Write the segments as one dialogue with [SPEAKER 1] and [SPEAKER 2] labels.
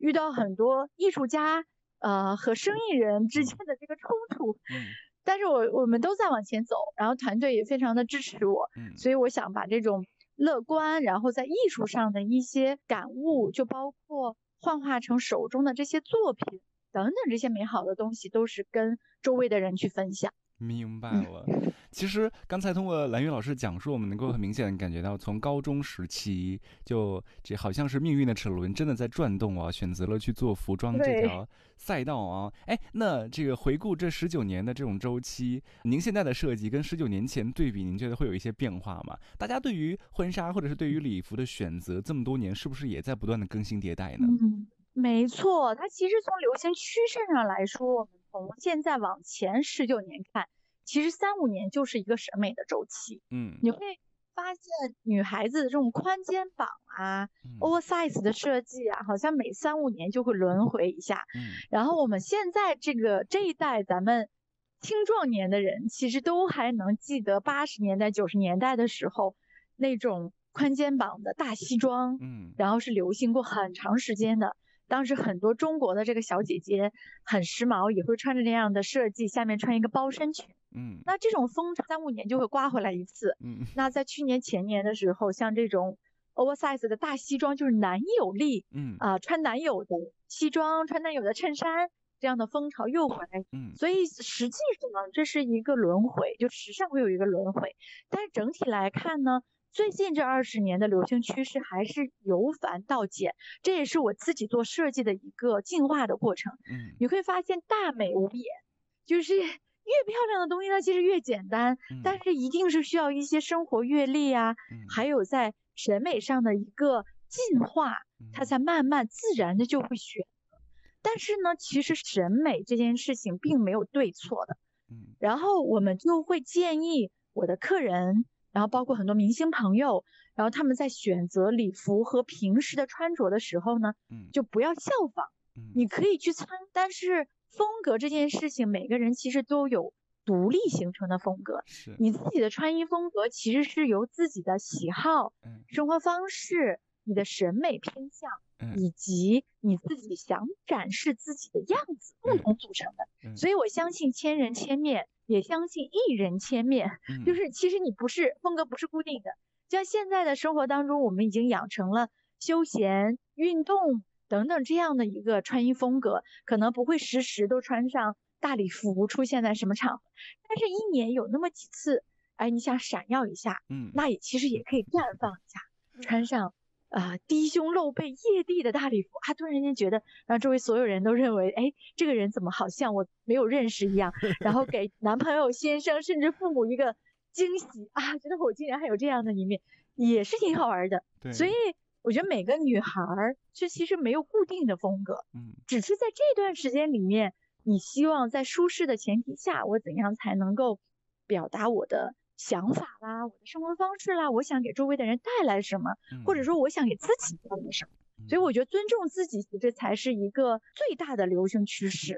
[SPEAKER 1] 遇到很多艺术家和生意人之间的这个冲突，但是我们都在往前走，然后团队也非常的支持我，所以我想把这种乐观，然后在艺术上的一些感悟，就包括幻化成手中的这些作品等等这些美好的东西，都是跟周围的人去分享。
[SPEAKER 2] 明白了。其实刚才通过蓝云老师讲述，我们能够很明显的感觉到，从高中时期就这好像是命运的齿轮真的在转动啊，选择了去做服装这条赛道啊。哎，那这个回顾这19年的这种周期，您现在的设计跟19年前对比，您觉得会有一些变化吗？大家对于婚纱或者是对于礼服的选择，这么多年是不是也在不断的更新迭代呢？
[SPEAKER 1] 没错，它其实从流行趋势上来说，我们从现在往前19年看，其实3-5年就是一个审美的周期。你会发现女孩子的这种宽肩膀啊、oversize 的设计啊，好像每3-5年就会轮回一下。然后我们现在这一代咱们青壮年的人，其实都还能记得80年代、90年代的时候那种宽肩膀的大西装，然后是流行过很长时间的。当时很多中国的这个小姐姐很时髦，也会穿着这样的设计，下面穿一个包身裙。那这种风3-5年就会刮回来一次。那在去年前年的时候，像这种 oversize 的大西装，就是男友力，穿男友的西装，穿男友的衬衫，这样的风潮又回来。所以实际上这是一个轮回，就时尚会有一个轮回。但是整体来看呢，最近这20年的流行趋势还是由繁到简，这也是我自己做设计的一个进化的过程。你会发现大美无言，就是越漂亮的东西它其实越简单，但是一定是需要一些生活阅历啊，还有在审美上的一个进化，它才慢慢自然的就会选择。但是呢，其实审美这件事情并没有对错的。然后我们就会建议我的客人，然后包括很多明星朋友，然后他们在选择礼服和平时的穿着的时候呢，就不要效仿。你可以去参，但是风格这件事情，每个人其实都有独立形成的风格。你自己的穿衣风格其实是由自己的喜好、生活方式、你的审美偏向，以及你自己想展示自己的样子共同组成的。所以我相信千人千面，也相信一人千面，就是其实你风格不是固定的。像现在的生活当中，我们已经养成了休闲、运动等等这样的一个穿衣风格，可能不会时时都穿上大礼服出现在什么场合，但是1年有那么几次，哎，你想闪耀一下，那也其实也可以绽放一下，穿上低胸露背曳地的大礼服，突然间觉得让周围所有人都认为，哎，这个人怎么好像我没有认识一样，然后给男朋友、先生甚至父母一个惊喜觉得我竟然还有这样的一面，也是挺好玩的。所以我觉得每个女孩就其实没有固定的风格，只是在这段时间里面，你希望在舒适的前提下，我怎样才能够表达我的想法啦，我的生活方式啦，我想给周围的人带来什么，或者说我想给自己带来什么。所以我觉得尊重自己，这才是一个最大的流行趋势。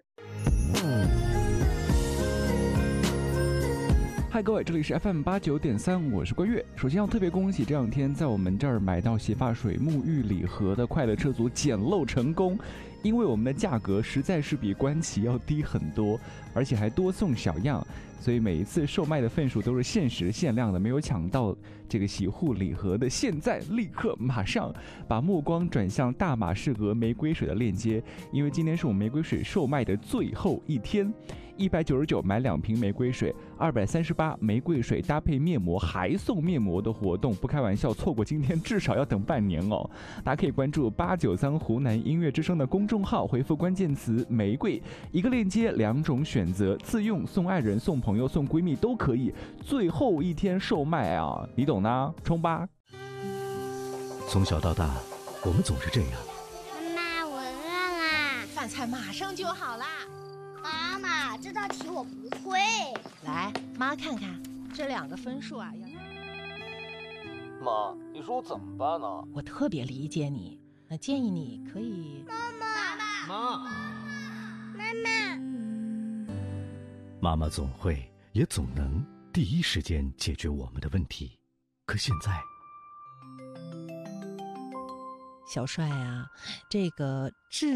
[SPEAKER 2] 嗨，各位，这里是 FM89.3，我是关悦。首先要特别恭喜这2天在我们这儿买到洗发水、沐浴礼盒的快乐车族捡漏成功，因为我们的价格实在是比官旗要低很多，而且还多送小样，所以每一次售卖的份数都是限时限量的。没有抢到这个洗护礼盒的，现在立刻马上把目光转向大马士革玫瑰水的链接，因为今天是我们玫瑰水售卖的最后一天。199买2瓶玫瑰水，238玫瑰水搭配面膜还送面膜的活动，不开玩笑，错过今天至少要等半年哦。大家可以关注893湖南音乐之声的公众号，回复关键词玫瑰，一个链接2种选择，自用、送爱人、送朋友、送闺蜜都可以。最后一天售卖啊，你懂呢？冲吧！
[SPEAKER 3] 从小到大，我们总是这样。
[SPEAKER 4] 妈妈，我饿啦，
[SPEAKER 5] 饭菜马上就好啦。
[SPEAKER 4] 妈妈，这道题我不会。
[SPEAKER 5] 来，妈看看这2个分数啊。
[SPEAKER 6] 妈，你说我怎么办呢？
[SPEAKER 5] 我特别理解你，那建议你可以……
[SPEAKER 3] 妈妈总会也总能第一时间解决我们的问题，可现在，
[SPEAKER 5] 小帅啊，这个